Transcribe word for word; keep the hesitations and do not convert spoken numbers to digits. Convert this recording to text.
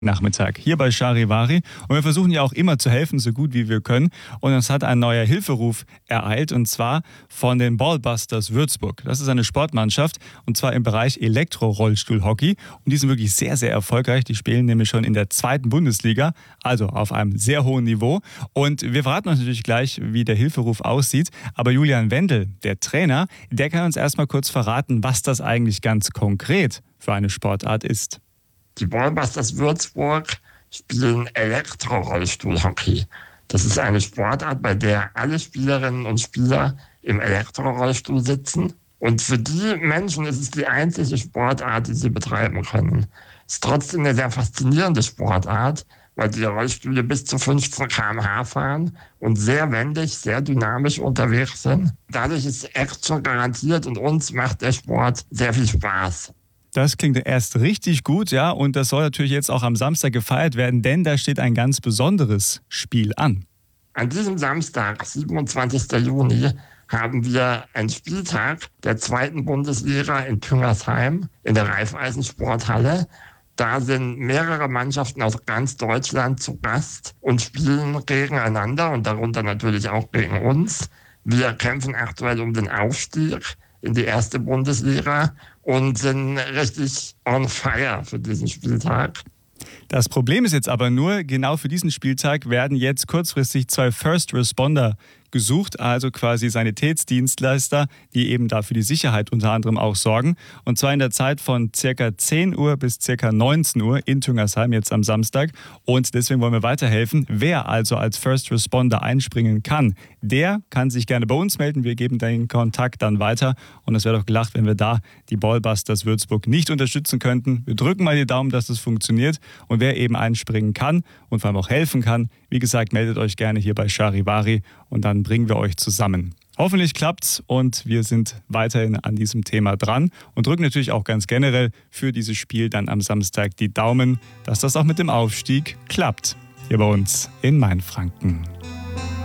Nachmittag hier bei Charivari und wir versuchen ja auch immer zu helfen, so gut wie wir können, und uns hat ein neuer Hilferuf ereilt, und zwar von den Ballbusters Würzburg. Das ist eine Sportmannschaft, und zwar im Bereich Elektro-Rollstuhl-Hockey, und die sind wirklich sehr, sehr erfolgreich. Die spielen nämlich schon in der zweiten Bundesliga, also auf einem sehr hohen Niveau, und wir verraten uns natürlich gleich, wie der Hilferuf aussieht, aber Julian Wendel, der Trainer, der kann uns erstmal kurz verraten, was das eigentlich ganz konkret für eine Sportart ist. Die Ballbusters Würzburg spielen Elektro-Rollstuhl-Hockey. Das ist eine Sportart, bei der alle Spielerinnen und Spieler im Elektro-Rollstuhl sitzen. Und für die Menschen ist es die einzige Sportart, die sie betreiben können. Es ist trotzdem eine sehr faszinierende Sportart, weil die Rollstühle bis zu fünfzehn Kilometer pro Stunde fahren und sehr wendig, sehr dynamisch unterwegs sind. Dadurch ist Action garantiert und uns macht der Sport sehr viel Spaß. Das klingt erst richtig gut, ja, und das soll natürlich jetzt auch am Samstag gefeiert werden, denn da steht ein ganz besonderes Spiel an. An diesem Samstag, siebenundzwanzigsten Juni, haben wir einen Spieltag der zweiten Bundesliga in Tüngersheim in der Raiffeisen-Sporthalle. Da sind mehrere Mannschaften aus ganz Deutschland zu Gast und spielen gegeneinander und darunter natürlich auch gegen uns. Wir kämpfen aktuell um den Aufstieg in die erste Bundesliga und sind richtig on fire für diesen Spieltag. Das Problem ist jetzt aber nur, genau für diesen Spieltag werden jetzt kurzfristig zwei First Responder gesucht, also quasi Sanitätsdienstleister, die eben da für die Sicherheit unter anderem auch sorgen. Und zwar in der Zeit von circa zehn Uhr bis circa neunzehn Uhr in Tüngersheim jetzt am Samstag. Und deswegen wollen wir weiterhelfen. Wer also als First Responder einspringen kann, der kann sich gerne bei uns melden. Wir geben den Kontakt dann weiter. Und es wäre doch gelacht, wenn wir da die Ballbusters Würzburg nicht unterstützen könnten. Wir drücken mal die Daumen, dass das funktioniert. Und wer eben einspringen kann und vor allem auch helfen kann, wie gesagt, meldet euch gerne hier bei Charivari und dann bringen wir euch zusammen. Hoffentlich klappt's und wir sind weiterhin an diesem Thema dran und drücken natürlich auch ganz generell für dieses Spiel dann am Samstag die Daumen, dass das auch mit dem Aufstieg klappt. Hier bei uns in Mainfranken.